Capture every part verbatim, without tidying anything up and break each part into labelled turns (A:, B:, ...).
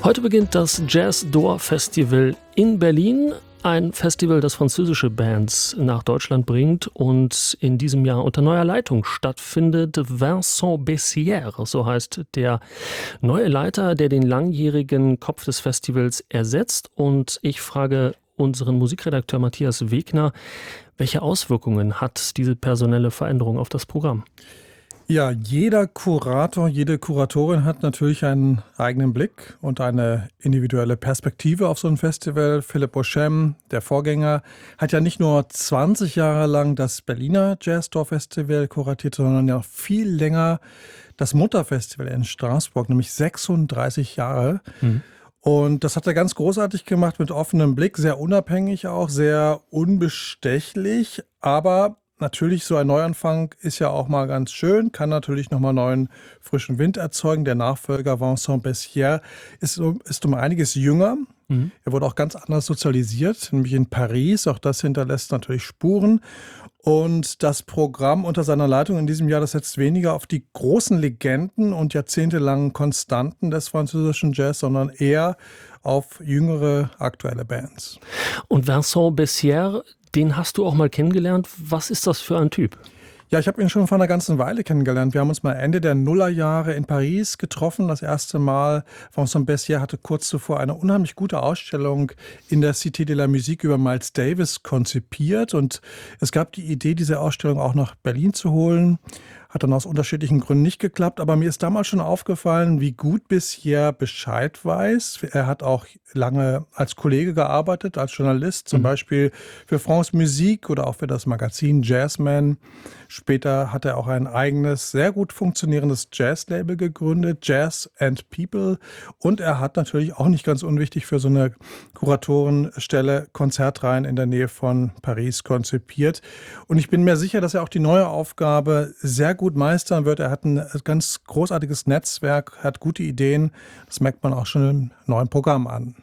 A: Heute beginnt das Jazz d'Or Festival in Berlin. Ein Festival, das französische Bands nach Deutschland bringt und in diesem Jahr unter neuer Leitung stattfindet. Vincent Bessières, so heißt der neue Leiter, der den langjährigen Kopf des Festivals ersetzt. Und ich frage unseren Musikredakteur Matthias Wegner, welche Auswirkungen hat diese personelle Veränderung auf das Programm?
B: Ja, jeder Kurator, jede Kuratorin hat natürlich einen eigenen Blick und eine individuelle Perspektive auf so ein Festival. Philipp Beauchamp, der Vorgänger, hat ja nicht nur zwanzig Jahre lang das Berliner Jazz d'Or Festival kuratiert, sondern ja viel länger das Mutterfestival in Straßburg, nämlich sechsunddreißig Jahre. Mhm. Und das hat er ganz großartig gemacht, mit offenem Blick, sehr unabhängig auch, sehr unbestechlich, aber natürlich, so ein Neuanfang ist ja auch mal ganz schön, kann natürlich nochmal neuen frischen Wind erzeugen. Der Nachfolger Vincent Bessières ist, ist um einiges jünger. Mhm. Er wurde auch ganz anders sozialisiert, nämlich in Paris. Auch das hinterlässt natürlich Spuren. Und das Programm unter seiner Leitung in diesem Jahr, das setzt weniger auf die großen Legenden und jahrzehntelangen Konstanten des französischen Jazz, sondern eher auf jüngere, aktuelle Bands.
A: Und Vincent Bessières, den hast du auch mal kennengelernt. Was ist das für ein Typ?
B: Ja, ich habe ihn schon vor einer ganzen Weile kennengelernt. Wir haben uns mal Ende der Nullerjahre in Paris getroffen. Das erste Mal. Vincent Bessières hatte kurz zuvor eine unheimlich gute Ausstellung in der Cité de la Musique über Miles Davis konzipiert. Und es gab die Idee, diese Ausstellung auch nach Berlin zu holen. Hat dann aus unterschiedlichen Gründen nicht geklappt. Aber mir ist damals schon aufgefallen, wie gut Bessières Bescheid weiß. Er hat auch lange als Kollege gearbeitet, als Journalist, zum mhm. Beispiel für France Musique oder auch für das Magazin Jazzman. Später hat er auch ein eigenes, sehr gut funktionierendes Jazz-Label gegründet, Jazz and People. Und er hat natürlich auch nicht ganz unwichtig für so eine Kuratorenstelle Konzertreihen in der Nähe von Paris konzipiert. Und ich bin mir sicher, dass er auch die neue Aufgabe sehr gut meistern wird. Er hat ein ganz großartiges Netzwerk, hat gute Ideen. Das merkt man auch schon im neuen Programm an.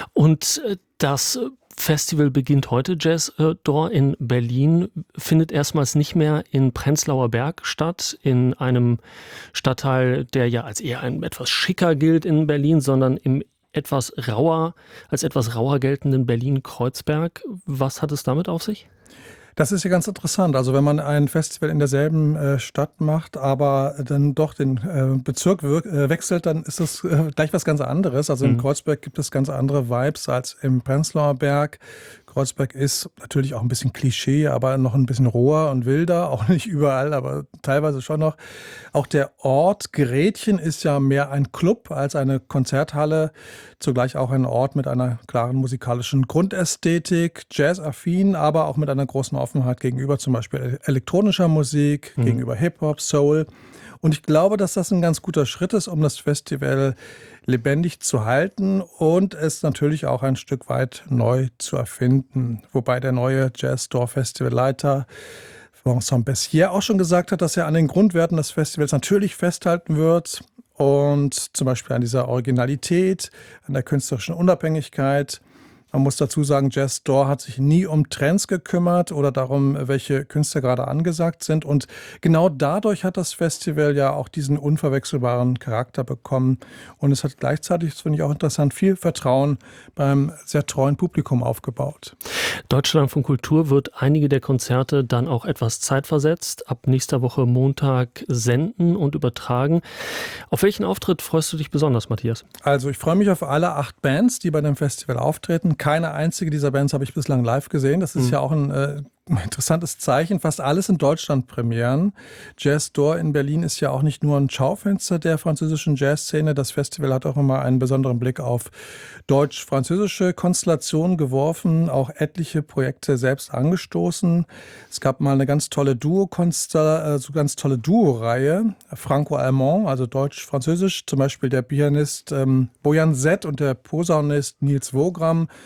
A: Und das Festival beginnt heute, Jazz d'Or in Berlin, findet erstmals nicht mehr in Prenzlauer Berg statt, in einem Stadtteil, der ja als eher ein etwas schicker gilt in Berlin, sondern im etwas rauer, als etwas rauer geltenden Berlin-Kreuzberg. Was hat es damit auf sich?
B: Das ist ja ganz interessant. Also wenn man ein Festival in derselben äh, Stadt macht, aber dann doch den äh, Bezirk wirk- äh, wechselt, dann ist das äh, gleich was ganz anderes. Also mhm. in Kreuzberg gibt es ganz andere Vibes als im Prenzlauer Berg. Kreuzberg ist natürlich auch ein bisschen Klischee, aber noch ein bisschen roher und wilder. Auch nicht überall, aber teilweise schon noch. Auch der Ort Gretchen ist ja mehr ein Club als eine Konzerthalle. Zugleich auch ein Ort mit einer klaren musikalischen Grundästhetik, jazzaffin, aber auch mit einer großen Offenheit gegenüber zum Beispiel elektronischer Musik, mhm. gegenüber Hip-Hop, Soul. Und ich glaube, dass das ein ganz guter Schritt ist, um das Festival lebendig zu halten und es natürlich auch ein Stück weit neu zu erfinden. Wobei der neue Jazz d'Or Festivalleiter Vincent Bessières auch schon gesagt hat, dass er an den Grundwerten des Festivals natürlich festhalten wird und zum Beispiel an dieser Originalität, an der künstlerischen Unabhängigkeit. Man muss dazu sagen, Jazz d'Or hat sich nie um Trends gekümmert oder darum, welche Künstler gerade angesagt sind. Und genau dadurch hat das Festival ja auch diesen unverwechselbaren Charakter bekommen. Und es hat gleichzeitig, das finde ich auch interessant, viel Vertrauen beim sehr treuen Publikum aufgebaut.
A: Deutschlandfunk Kultur wird einige der Konzerte dann auch etwas zeitversetzt ab nächster Woche Montag senden und übertragen. Auf welchen Auftritt freust du dich besonders, Matthias?
B: Also ich freue mich auf alle acht Bands, die bei dem Festival auftreten. Keine einzige dieser Bands habe ich bislang live gesehen. Das ist mhm. ja auch ein äh, interessantes Zeichen. Fast alles in Deutschland Premieren. Jazz d'Or in Berlin ist ja auch nicht nur ein Schaufenster der französischen Jazzszene. Das Festival hat auch immer einen besonderen Blick auf deutsch-französische Konstellationen geworfen, auch etliche Projekte selbst angestoßen. Es gab mal eine ganz tolle Duo-Konstella, also ganz tolle Duo-Reihe, Franco-Allemand, also deutsch-französisch, zum Beispiel der Pianist ähm, Bojan Zet und der Posaunist Nils Wogram.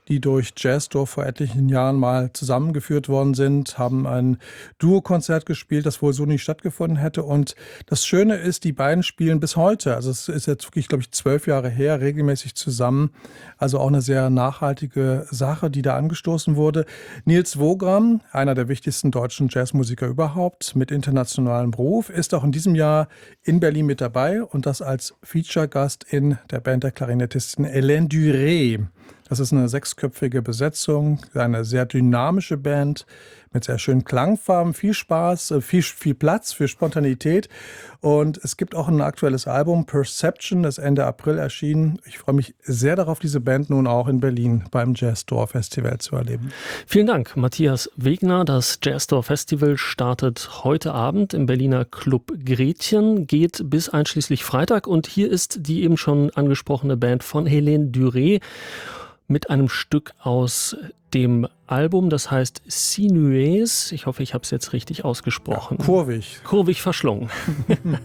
B: die durch Jazzdoor vor etlichen Jahren mal zusammengeführt worden sind, haben ein Duokonzert gespielt, das wohl so nie stattgefunden hätte. Und das Schöne ist, die beiden spielen bis heute. Also es ist jetzt wirklich, glaube ich, zwölf Jahre her, regelmäßig zusammen. Also auch eine sehr nachhaltige Sache, die da angestoßen wurde. Nils Wogram, einer der wichtigsten deutschen Jazzmusiker überhaupt, mit internationalem Beruf, ist auch in diesem Jahr in Berlin mit dabei und das als Feature-Gast in der Band der Klarinettistin Hélène Duré. Das ist eine sechsköpfige Besetzung, eine sehr dynamische Band mit sehr schönen Klangfarben, viel Spaß, viel, viel Platz für Spontanität. Und es gibt auch ein aktuelles Album, Perception, das Ende April erschienen. Ich freue mich sehr darauf, diese Band nun auch in Berlin beim Jazzdoor Festival zu erleben.
A: Vielen Dank, Matthias Wegner. Das Jazzdoor Festival startet heute Abend im Berliner Club Gretchen, geht bis einschließlich Freitag. Und hier ist die eben schon angesprochene Band von Hélène Duré mit einem Stück aus dem Album, das heißt Sinués. Ich hoffe, ich habe es jetzt richtig ausgesprochen.
B: Ja, kurvig.
A: Kurvig verschlungen.